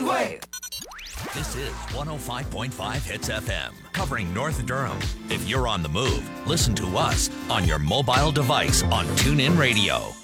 one way. This is 105.5 Hits FM, covering North Durham. If you're on the move, listen to us on your mobile device on TuneIn Radio.